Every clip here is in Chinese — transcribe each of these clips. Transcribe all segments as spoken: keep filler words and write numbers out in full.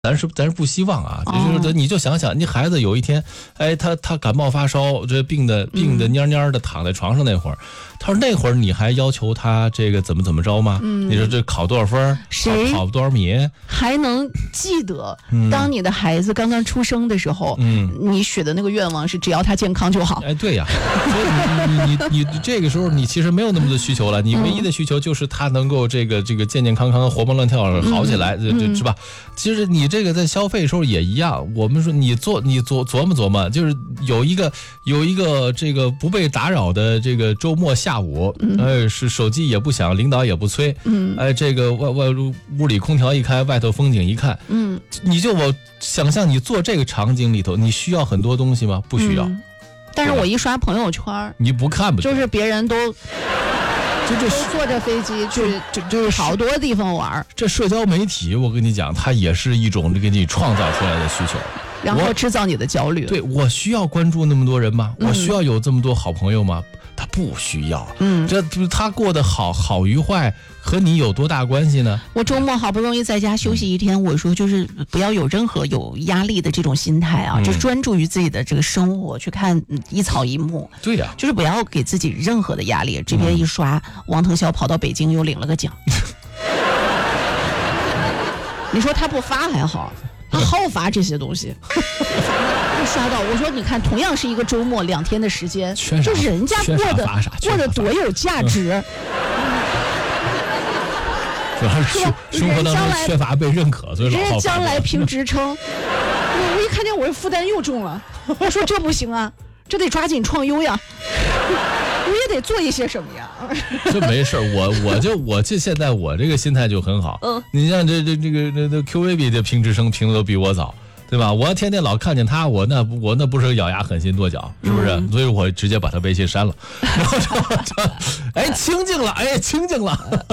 咱是咱是不希望啊，就是你就想想，你孩子有一天，哎，他他感冒发烧，这病的病的蔫蔫的躺在床上那会儿，他说那会儿你还要求他这个怎么怎么着吗？嗯、你说这考多少分？ 谁跑多少米？ 还能记得当你的孩子刚刚出生的时候，嗯，你许的那个愿望是只要他健康就好。 哎，对呀，所以你你你你这个时候你其实没有那么多需求了，你唯一的需求就是他能够这个这个健健康康、活蹦乱跳好起来，这、嗯、是吧？其实你这个在消费的时候也一样，我们说你做你琢琢磨琢磨，就是有一个有一个这个不被打扰的这个周末下午，嗯、呃，是手机也不响，领导也不催，嗯，哎，这个外外屋里空调一开，外头风景一看，嗯，你就我想象你做这个场景里头，你需要很多东西吗？不需要。嗯、 但是我一刷朋友圈， 你不看不就是别人都。就这坐着飞机去，就就是好多地方玩。 这社交媒体，我跟你讲，它也是一种给你创造出来的需求， 然后制造你的焦虑。 对，我需要关注那么多人吗？嗯、我需要有这么多好朋友吗？他不需要。嗯，这他过得好好与坏和你有多大关系呢？ 我周末好不容易在家休息一天，我说就是不要有任何有压力的这种心态啊，嗯、就专注于自己的这个生活，去看一草一木。 对呀、啊， 就是不要给自己任何的压力。这边一刷，嗯、王腾霄跑到北京又领了个奖。你说他不发还好，他好发这些东西。刷到我说，你看，同样是一个周末两天的时间，就人家过得过得多有价值。 主要是生活当中缺乏被认可，所以人家将来评职称，我我一看见我负担又重了，我说这不行啊，这得抓紧创优呀，我也得做一些什么呀。 这没事，我我就我这现在我这个心态就很好。嗯，你像这这这个这这 Q V B 的评职称评的都比我早。对吧？我天天老看见他，我那我那不是咬牙狠心跺脚，是不是？嗯、所以我直接把他微信删了。然后就哎，清静了，哎，清静了。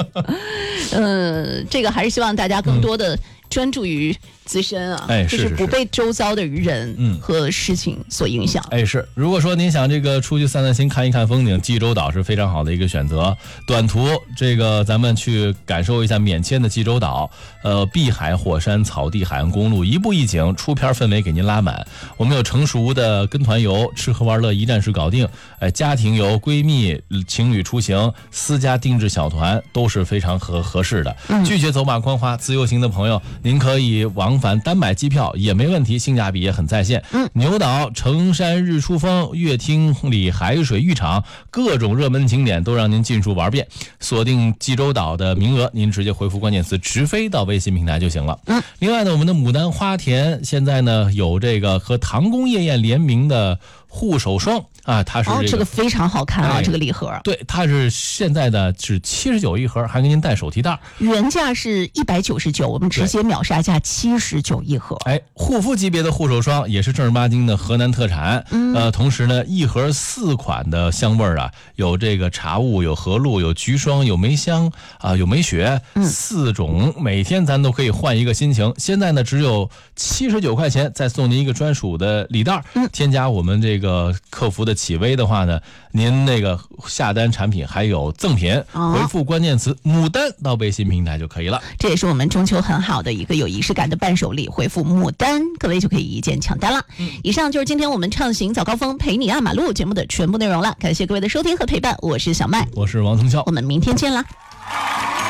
呃，这个还是希望大家更多的专注于自身啊， 哎， 就是不被周遭的人和事情所影响。 哎，是。如果说您想这个出去散散心、看一看风景，济州岛是非常好的一个选择。短途这个咱们去感受一下免签的济州岛，呃，碧海火山、草地海岸公路，一步一景，出片氛围给您拉满。我们有成熟的跟团游，吃喝玩乐一站式搞定。哎，家庭游、闺蜜、情侣出行、私家定制小团都是非常合合适的。嗯、拒绝走马观花，自由行的朋友，您可以往返单买机票也没问题，性价比也很在线。嗯，牛岛、成山日出峰、乐厅里海水浴场，各种热门景点都让您尽数玩遍。锁定济州岛的名额，您直接回复关键词直飞到微信平台就行了。嗯，另外呢，我们的牡丹花田现在呢有这个和唐宫夜宴联名的护手霜啊，它是这个、 哦、这个非常好看啊、哎，这个礼盒。 对，它是现在的是七十九一盒，还给您带手提袋， 原价是一百九十九，我们直接秒杀价七十九一盒。 哎，护肤级别的护手霜也是正儿八经的河南特产。嗯，呃，同时呢，一盒四款的香味儿啊，有这个茶雾，有荷露，有菊霜，有梅香啊、呃，有梅雪，嗯、四种，每天咱都可以换一个心情。现在呢，只有七十九块钱，再送您一个专属的礼袋。嗯，添加我们这个。这个客服的企微的话呢，您那个下单产品还有赠品，哦、回复关键词牡丹到微信平台就可以了。 这也是我们中秋很好的一个有仪式感的伴手礼，回复牡丹，各位就可以一键抢单了。嗯、以上就是今天我们畅行早高峰陪你压马路节目的全部内容了，感谢各位的收听和陪伴，我是小麦， 我是王腾霄， 我们明天见啦。